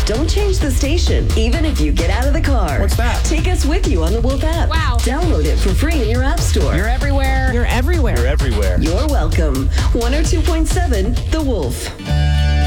Don't change the station, even if you get out of the car. What's that? Take us with you on the Wolf app. Wow. Download it for free in your app store. You're everywhere. You're everywhere. You're everywhere. You're welcome. 102.7 The Wolf.